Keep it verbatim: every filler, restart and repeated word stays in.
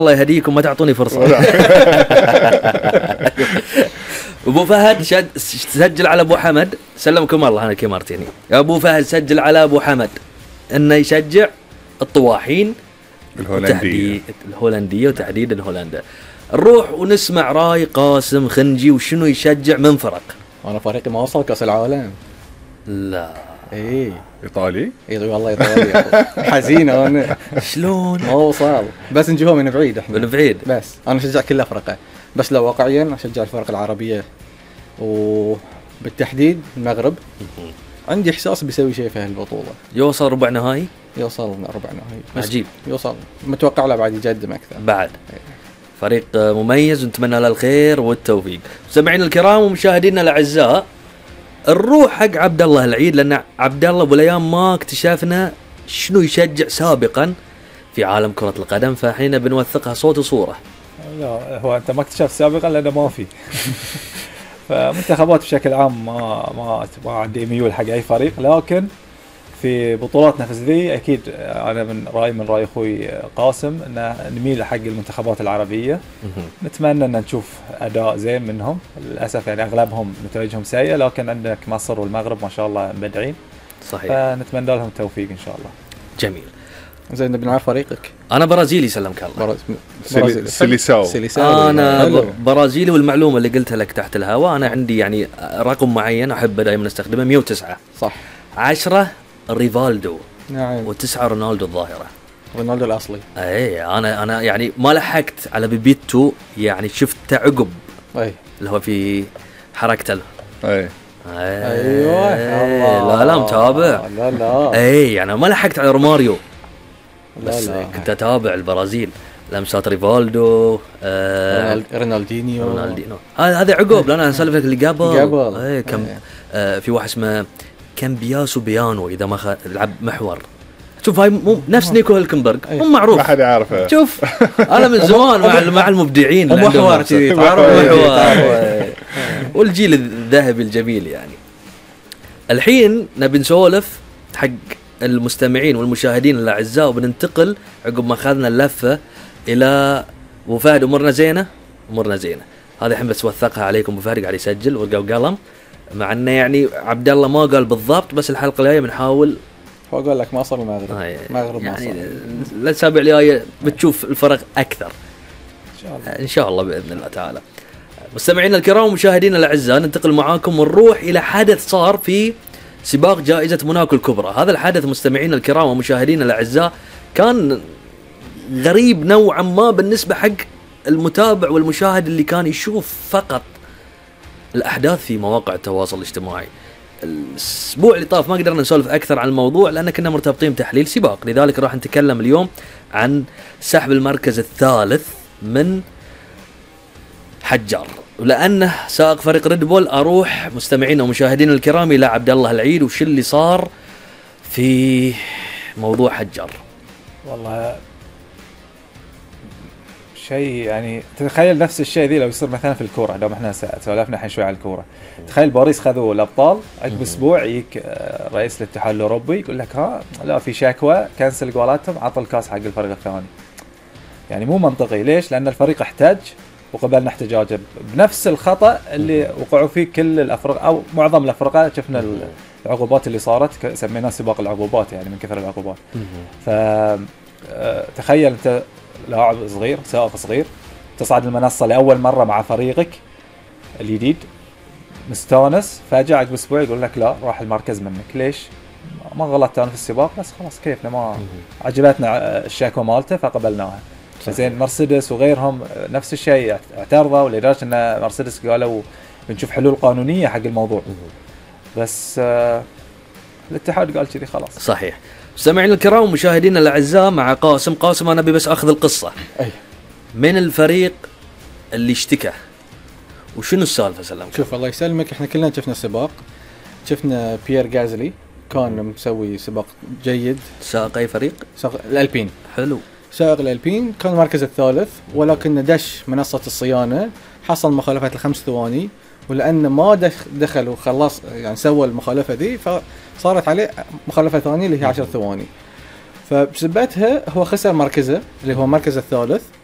الله يهديكم ما تعطوني فرصة. أبو فهد شد سجل على أبو حمد، سلمكم الله أنا كمارتيني. أبو فهد سجل على أبو حمد إنه يشجع الطواحين الهولندية الهولندية وتحديدا هولندا. نروح ونسمع راي قاسم خنجي وشنو يشجع من فرق. أنا فريقي ما وصل كأس العالم. لا إيه إيطالي. إيه والله إيطالي. حزينة أنا. شلون؟ ما وصل. بس نجيبه من بعيد إحنا. من بعيد. بس أنا أشجع كل فرقة. بس لو واقعيا أشجع الفرق العربية وبالتحديد المغرب. عندي إحساس بيسوي شيء في هالبطولة. يوصل ربع نهائي. يوصل ربع نهائي. عجيب. يوصل. متوقع له بعد يقدم أكثر. بعد. فريق مميز ونتمنى له الخير والتوفيق. مستمعينا الكرام ومشاهدينا الأعزاء، نروح حق عبد الله العيد، لأن عبد الله أبو ليام ما اكتشفنا شنو يشجع سابقا في عالم كرة القدم، فحين بنوثقها صوت وصورة. لا هو أنت ما اكتشفت سابقا لأنه ما في. فمنتخبات بشكل عام ما ما ما عندي ميول حق أي فريق، لكن في بطولات نفس ذي أكيد أنا من رأي من رأي أخوي قاسم أن نميل حق المنتخبات العربية. نتمنى أن نشوف أداء زين منهم. للأسف يعني أغلبهم نتائجهم سيئة، لكن عندك مصر والمغرب ما شاء الله مبدعين. صحيح. فنتمنى لهم التوفيق إن شاء الله. جميل. زين بنعرف فريقك. أنا برازيلي سلمك الله. برازيلي. سيليساو. أنا برازيلي، والمعلومة اللي قلتها لك تحت الهواء أنا عندي يعني رقم معين أحب دائما استخدمه مية وتسعة. صح. عشرة ريفالدو. نعم. وتسعة رونالدو الظاهرة. رونالدو الأصلي. أي أنا أنا يعني ما لحقت على بيبيتو، يعني شفت عقب. أي. اللي هو في حركته. أي. أيوة. لا لا متابع. لا لا. أي يعني ما لحقت على روماريو. بس لا لا. كنت أتابع البرازيل، لمسات ريفالدو. آه رونالدينيو. رونالدينيو. هذا هذا عقب. لا أنا أسولف لك اللي قبل. قبل. أي كم. آه في واحد اسمه كامبياسو بيانو إذا ما خ... لعب محور. شوف هاي مو نفس نيكو هيلكنبرغ، مو معروف ما حد يعرفه. شوف أنا من زمان مع مع المبدعين اللي عندهم محور كذي تعرف. والجيل الذهبي الجميل. يعني الحين نبي نسولف حق المستمعين والمشاهدين الأعزاء، وبننتقل عقب ما أخذنا اللفة إلى أبو فهد. أمورنا زينة أمورنا زينة هذا الحين بس وثقها عليكم. أبو فهد قاعد يسجل ورقة وقلم، مع انه يعني عبد الله ما قال بالضبط، بس الحلقه الجايه بنحاول. هو اقول لك مصر والمغرب. آه المغرب يعني مصر. الاسابيع الجايه بتشوف الفرق اكثر إن شاء الله. ان شاء الله باذن الله تعالى. مستمعينا الكرام ومشاهدينا الاعزاء، ننتقل معاكم ونروح الى حدث صار في سباق جائزه موناكو الكبرى. هذا الحدث مستمعينا الكرام ومشاهدينا الاعزاء كان غريب نوعا ما بالنسبه حق المتابع والمشاهد اللي كان يشوف فقط الأحداث في مواقع التواصل الاجتماعي. الأسبوع اللي طاف ما قدرنا نسولف أكثر عن الموضوع لأن كنا مرتبطين بتحليل سباق، لذلك راح نتكلم اليوم عن سحب المركز الثالث من حجار. ولأنه سائق فريق ريد بول، أروح مستمعين ومشاهدين الكرام إلى عبد الله العيد وش اللي صار في موضوع حجار. والله شيء يعني تخيل نفس الشيء ذي لو يصير مثلا في الكورة. لو احنا سولفنا الحين شوي عن الكورة، تخيل باريس خذوا الأبطال عقب أسبوع يجيك رئيس الاتحاد الأوروبي يقول لك ها لا في شكوى كنسل جوالاتهم، عطى الكاس حق الفريق الثاني. يعني مو منطقي. ليش؟ لأن الفريق احتاج وقبلنا احتجاجه بنفس الخطأ اللي وقعوا فيه كل الأفرقة أو معظم الأفرقة. شفنا العقوبات اللي صارت سميناه سباق العقوبات يعني من كثر العقوبات. فتخيل أنت لاعب صغير سائق صغير تصعد المنصة لأول مرة مع فريقك الجديد مستانس، فجأة عقب أسبوع يقول لك لا راح المركز منك. ليش؟ ما غلطت أنا في السباق بس خلاص كيفنا ما عجبتنا الشكوى مالته فقبلناها. زين مرسيدس وغيرهم نفس الشيء اعترضوا لدرجة أن مرسيدس قالوا بنشوف حلول قانونية حق الموضوع، بس آه الاتحاد قال كذي خلاص. صحيح. مستمعين الكرام ومشاهدينا الأعزاء مع قاسم. قاسم أنا أبي بس أخذ القصة أي. من الفريق اللي اشتكى وشنو السالفة سلامك. شوف الله يسلمك، احنا كلنا شفنا السباق، شفنا بيير غازلي كان مسوي سباق جيد. سائق أي فريق؟ سائق الألبين. حلو. سائق الألبين كان المركز الثالث، ولكن دش منصة الصيانة حصل مخالفة الخمس ثواني، ولأن ما دخل وخلص يعني سوى المخالفة دي فصارت عليه مخالفة ثانية اللي هي عشر ثواني، فبسبتها هو خسر مركزه اللي هو المركز الثالث.